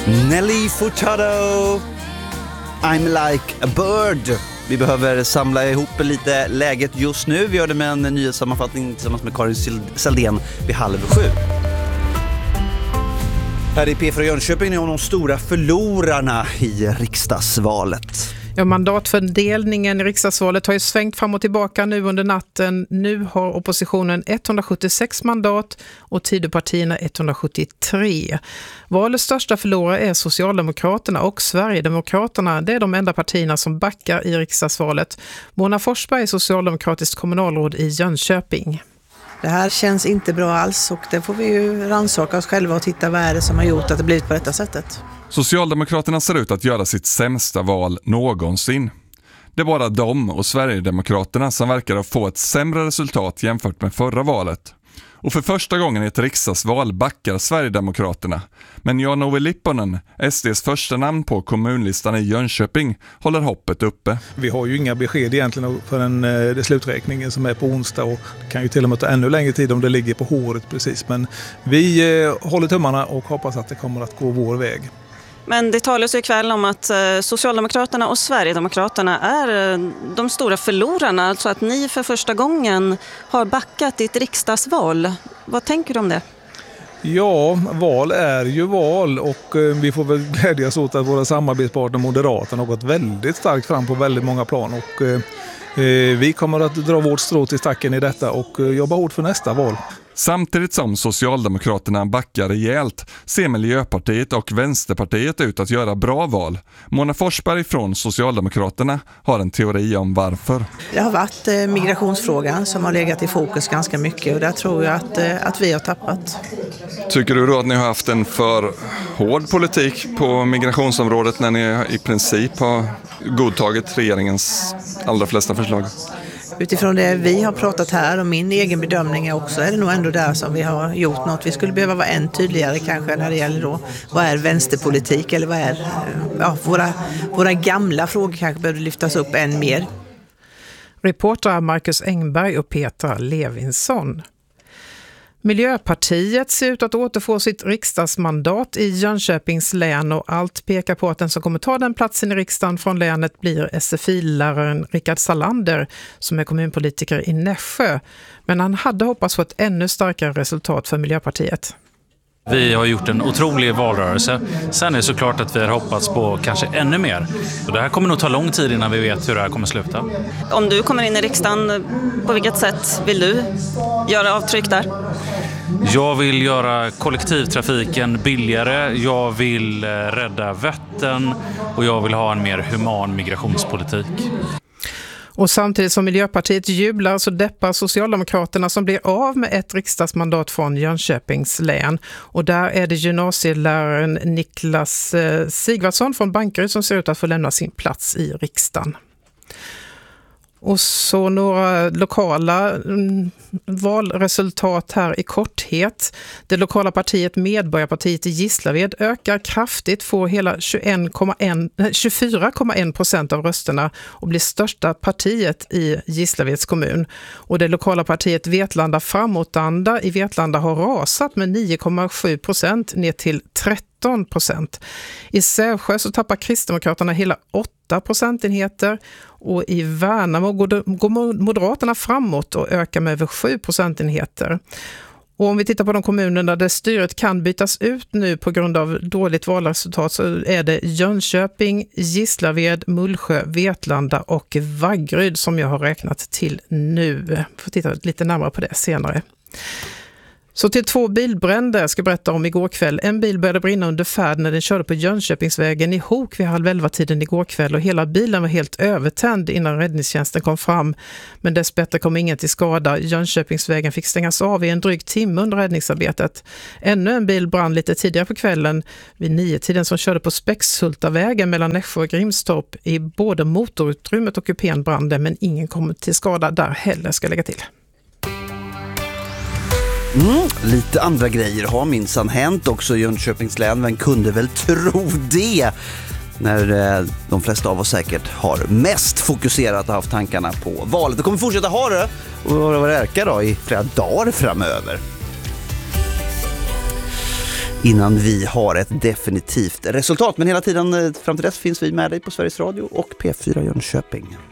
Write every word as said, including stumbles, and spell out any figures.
Nelly Furtado, I'm like a bird. Vi behöver samla ihop lite läget just nu. Vi gör det med en nyhetssammanfattning tillsammans med Karin Saldén vid halv sju. Här i P fyra Jönköping är de stora förlorarna i riksdagsvalet. Ja, mandatfördelningen i riksdagsvalet har ju svängt fram och tillbaka nu under natten. Nu har oppositionen etthundrasjuttiosex mandat och Tidöpartierna etthundrasjuttiotre. Valets största förlorare är Socialdemokraterna och Sverigedemokraterna. Det är de enda partierna som backar i riksdagsvalet. Mona Forsberg är socialdemokratiskt kommunalråd i Jönköping. Det här känns inte bra alls och det får vi ju rannsaka oss själva och titta vad är det som har gjort att det blivit på detta sättet. Socialdemokraterna ser ut att göra sitt sämsta val någonsin. Det är bara de och Sverigedemokraterna som verkar att få ett sämre resultat jämfört med förra valet. Och för första gången i ett riksdagsval backar Sverigedemokraterna. Men Jan-Ove Lipponen, S D:s första namn på kommunlistan i Jönköping, håller hoppet uppe. Vi har ju inga besked egentligen för den eh, sluträkningen som är på onsdag, och det kan ju till och med ta ännu längre tid om det ligger på håret precis. Men vi eh, håller tummarna och hoppas att det kommer att gå vår väg. Men det talas ju ikväll om att Socialdemokraterna och Sverigedemokraterna är de stora förlorarna. Alltså att ni för första gången har backat i ett riksdagsval. Vad tänker du om det? Ja, val är ju val och vi får väl glädjas åt att våra samarbetspartner Moderaterna har gått väldigt starkt fram på väldigt många plan. Och eh, vi kommer att dra vårt strå till stacken i detta och jobba hårt för nästa val. Samtidigt som Socialdemokraterna backar rejält ser Miljöpartiet och Vänsterpartiet ut att göra bra val. Mona Forsberg från Socialdemokraterna har en teori om varför. Det har varit eh, migrationsfrågan som har legat i fokus ganska mycket och där tror jag att, eh, att vi har tappat. Tycker du då att ni har haft en för hård politik på migrationsområdet när ni i princip har godtagit regeringens allra flesta förslag? Utifrån det vi har pratat här och min egen bedömning är också är det nog ändå där som vi har gjort något. Vi skulle behöva vara än tydligare kanske när det gäller då vad är vänsterpolitik eller vad är ja, våra, våra gamla frågor kanske behöver lyftas upp än mer. Reportrar Marcus Engberg och Petra Levinsson. Miljöpartiet ser ut att återfå sitt riksdagsmandat i Jönköpings län och allt pekar på att den som kommer ta den platsen i riksdagen från länet blir S F I-läraren Rickard Salander som är kommunpolitiker i Nässjö. Men han hade hoppats på ett ännu starkare resultat för Miljöpartiet. Vi har gjort en otrolig valrörelse. Sen är det såklart att vi har hoppats på kanske ännu mer. Och det här kommer nog ta lång tid innan vi vet hur det här kommer sluta. Om du kommer in i riksdagen, på vilket sätt vill du göra avtryck där? Jag vill göra kollektivtrafiken billigare. Jag vill rädda Vättern och jag vill ha en mer human migrationspolitik. Och samtidigt som Miljöpartiet jublar så deppar Socialdemokraterna som blir av med ett riksdagsmandat från Jönköpings län. Och där är det gymnasieläraren Niklas Sigvardsson från Bankeryd som ser ut att få lämna sin plats i riksdagen. Och så några lokala mm, valresultat här i korthet. Det lokala partiet Medborgarpartiet i Gislaved ökar kraftigt, får hela tjugofyra komma en procent av rösterna och blir största partiet i Gislaveds kommun. Och det lokala partiet Vetlanda Framåtanda i Vetlanda har rasat med nio komma sju procent ner till tretton procent. I Sävsjö så tappar Kristdemokraterna hela åtta procentenheter och i Värnamo går Moderaterna framåt och ökar med över sju procentenheter. Och om vi tittar på de kommunerna där styret kan bytas ut nu på grund av dåligt valresultat så är det Jönköping, Gislaved, Mullsjö, Vetlanda och Vaggeryd som jag har räknat till nu. Får titta lite närmare på det senare. Så till två bilbränder jag ska berätta om igår kväll. En bil började brinna under färd när den körde på Jönköpingsvägen i Hok vid halv elva tiden igår kväll och hela bilen var helt övertänd innan räddningstjänsten kom fram. Men dessbättre kom ingen till skada. Jönköpingsvägen fick stängas av i en dryg timme under räddningsarbetet. Ännu en bil brann lite tidigare på kvällen vid nio tiden som körde på Späckshultavägen mellan Nässjö och Grimstorp. I både motorutrymmet och kupén brann det, men ingen kom till skada där heller, ska jag lägga till. Mm, lite andra grejer har minsann hänt också i Jönköpings län, men kunde väl tro det när eh, de flesta av oss säkert har mest fokuserat och haft tankarna på valet. Det kommer fortsätta ha det och vad det verkar då i flera dagar framöver. innan vi har ett definitivt resultat. Men hela tiden fram till dess finns vi med dig på Sveriges Radio och P fyra Jönköping.